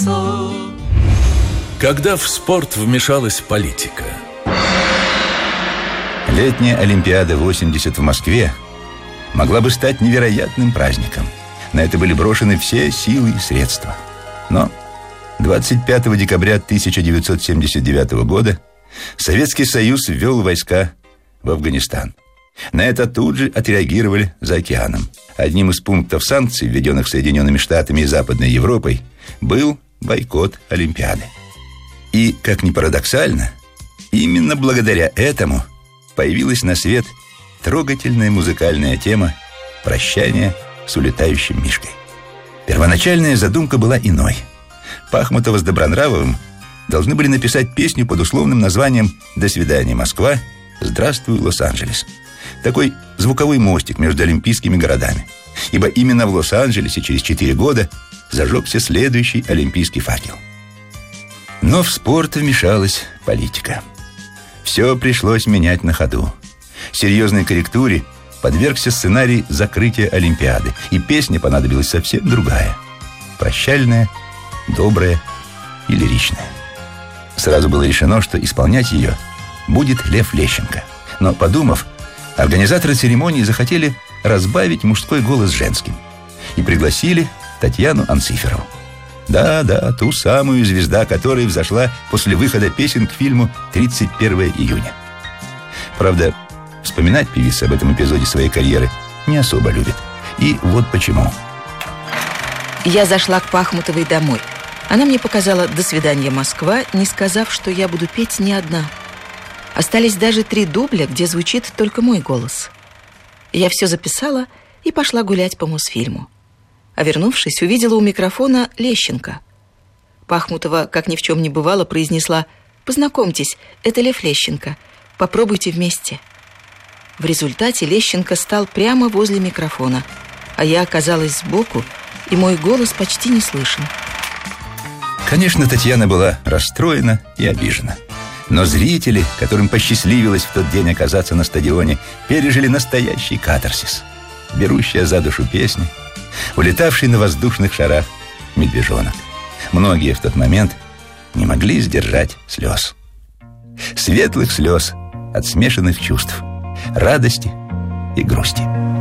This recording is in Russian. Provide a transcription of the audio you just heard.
колесо. Когда в спорт вмешалась политика. Летняя Олимпиада 80 в Москве могла бы стать невероятным праздником. На это были брошены все силы и средства. Но 25 декабря 1979 года Советский Союз ввел войска в Афганистан. На это тут же отреагировали за океаном. Одним из пунктов санкций, введенных Соединенными Штатами и Западной Европой, был бойкот Олимпиады. И, как ни парадоксально, именно благодаря этому появилась на свет трогательная музыкальная тема «Прощание с улетающим Мишкой». Первоначальная задумка была иной. Пахмутова с Добронравовым должны были написать песню под условным названием «До свидания, Москва, здравствуй, Лос-Анджелес». Такой звуковой мостик между олимпийскими городами. Ибо именно в Лос-Анджелесе через 4 года зажегся следующий олимпийский факел. Но в спорт вмешалась политика. Все пришлось менять на ходу. Серьезной корректуре подвергся сценарий закрытия Олимпиады, и песня понадобилась совсем другая. Прощальная, добрая и лиричная. Сразу было решено, что исполнять ее будет Лев Лещенко. Но, подумав, организаторы церемонии захотели разбавить мужской голос женским и пригласили Татьяну Анциферову. Да, ту самую, звезда которой взошла после выхода песен к фильму «31 июня». Правда, вспоминать певица об этом эпизоде своей карьеры не особо любит. И вот почему. Я зашла к Пахмутовой домой. Она мне показала «До свидания, Москва», не сказав, что я буду петь не одна. Остались даже 3 дубля, где звучит только мой голос. Я все записала и пошла гулять по Мосфильму. А вернувшись, увидела у микрофона Лещенко. Пахмутова, как ни в чем не бывало, произнесла: «Познакомьтесь, это Лев Лещенко. Попробуйте вместе». В результате Лещенко стал прямо возле микрофона, а я оказалась сбоку, и мой голос почти не слышен. Конечно, Татьяна была расстроена и обижена. Но зрители, которым посчастливилось в тот день оказаться на стадионе, пережили настоящий катарсис. Берущая за душу песня, улетавший на воздушных шарах медвежонок. Многие в тот момент не могли сдержать слез. Светлых слез от смешанных чувств, радости и грусти.